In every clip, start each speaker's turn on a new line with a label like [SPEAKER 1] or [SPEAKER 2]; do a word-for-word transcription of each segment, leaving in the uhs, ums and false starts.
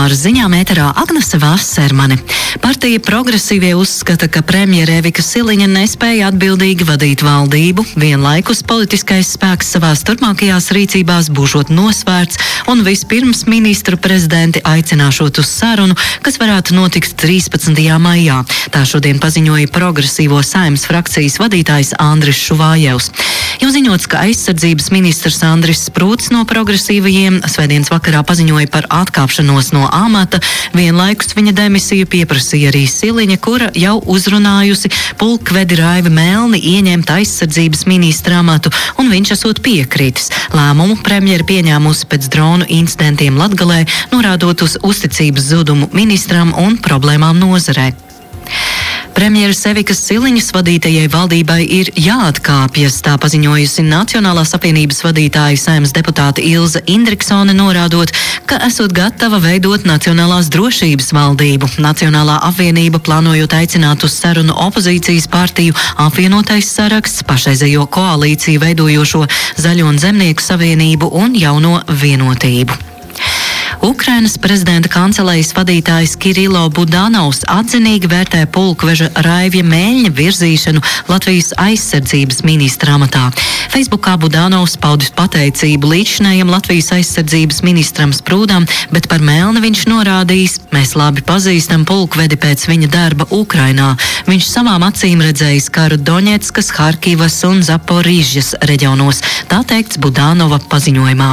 [SPEAKER 1] Ar ziņām ēterā Agnese Vassermane. Partija Progresīvie uzskata, ka premjere Evika Siliņa nespēja atbildīgi vadīt valdību, vienlaikus politiskais spēks savās turpmākajās rīcībās būšot nosvērts un vispirms ministru prezidenti aicināšot uz sarunu, kas varētu notikt trīspadsmitajā maijā. Tā šodien paziņoja Progresīvo Saeimas frakcijas vadītājs Andris Šuvājevs. Jau ziņots, ka aizsardzības ministrs Andris Sprūts no progresīvajiem svētdienas vakarā paziņoja par atkāpšanos no amata, vienlaikus viņa demisiju pieprasīja arī Siliņa, kura jau uzrunājusi pulkvedi Raivi Melni ieņemt aizsardzības ministra amatu, un viņš esot piekritis. Lēmumu premjera pieņēmusi pēc dronu incidentiem Latgalē, norādot uz uzticības zudumu ministram un problēmām nozarē. Premjeras Evikas Siliņas vadītajai valdībai ir jāatkāpjas, tā paziņojusi Nacionālās apvienības vadītāja Saeimas deputāte Ilze Indriksone, norādot, ka esot gatava veidot Nacionālās drošības valdību. Nacionālā apvienība plānojot aicināt uz sarunu opozīcijas partiju apvienotais saraksts, pašreizējo koalīciju veidojošo Zaļo un Zemnieku savienību un Jauno vienotību. Ukrainas prezidenta kancelejas vadītājs Kirilo Budanovs atzinīgi vērtē pulkveža Raivja Mēļņa virzīšanu Latvijas aizsardzības ministra amatā. Facebookā Budanovs paudis pateicību līdzinājam Latvijas aizsardzības ministram Sprūdam, bet par Melni viņš norādījis: mēs labi pazīstam pulkvedi pēc viņa darba Ukrainā. Viņš savām acīm redzējis karu Doņetskas, Harkivas un Zaporižas reģionos, tā teikts Budanova paziņojumā.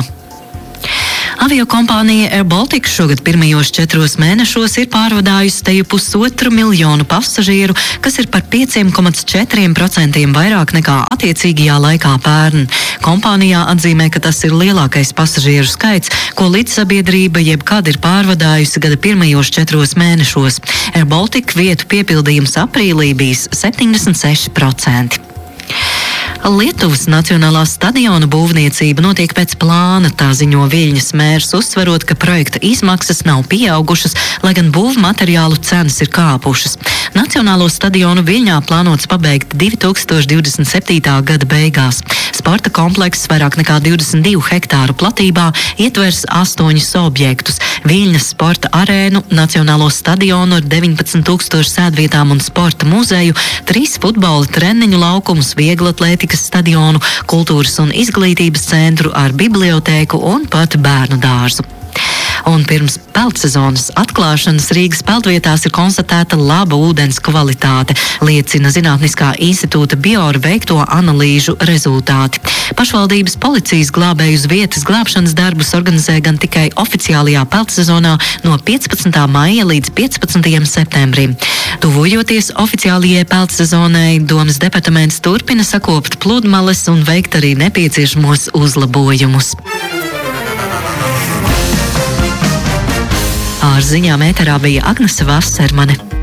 [SPEAKER 1] Aviokompānija Air Baltica šogad pirmajos četros mēnešos ir pārvadājusi teju pusotru miljonu pasažieru, kas ir par pieciem komats četriem procentiem vairāk nekā attiecīgajā laikā pērn. Kompānijā atzīmē, ka tas ir lielākais pasažieru skaits, ko līdzsabiedrība jebkad ir pārvadājusi gada pirmajos četros mēnešos. Air Baltica vietu piepildījums aprīlī bijis septiņdesmit seši procenti. Lietuvas Nacionālā stadiona būvniecība notiek pēc plāna, tā ziņo Viļņas mērs, uzsverot, ka projekta izmaksas nav pieaugušas, lai gan būvmateriālu cenas ir kāpušas. Nacionālo stadionu Viļņā plānots pabeigt divi tūkstoši divdesmit septītā gada beigās. Sporta komplekss vairāk nekā divdesmit divu hektāru platībā ietvers astoņus objektus – Viļņas sporta arēnu, Nacionālo stadionu ar deviņpadsmit tūkstošu sēdvietām un sporta muzeju, trīs futbola treniņu laukumus, vieglatlētikas stadionu, kultūras un izglītības centru ar bibliotēku un pat bērnu dārzu. Un pirms peldsezonas atklāšanas Rīgas peldvietās ir konstatēta laba ūdens kvalitāte, liecina Zinātniskā institūta Bioru veikto analīžu rezultāti. Pašvaldības policijas glābēju uz vietas glābšanas darbus organizē gan tikai oficiālajā peldsezonā no piecpadsmitā maija līdz piecpadsmitajam septembrim. Tuvojoties oficiālajai peldsezonai, Domas departaments turpina sakopt pludmales un veikt arī nepieciešamos uzlabojumus. Ar ziņām ēterā bija Agnese Vassermane.